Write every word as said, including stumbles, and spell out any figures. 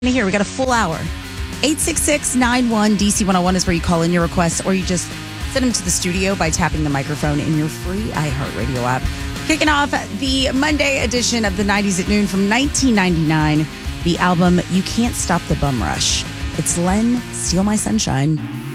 Here, we got a full hour. eight six six, nine one, D C one oh one is where you call in your requests, or you just send them to the studio by tapping the microphone in your free iHeartRadio app. Kicking off the Monday edition of the nineties at noon from nineteen ninety-nine, the album You Can't Stop the Bum Rush. It's Len, Steal My Sunshine.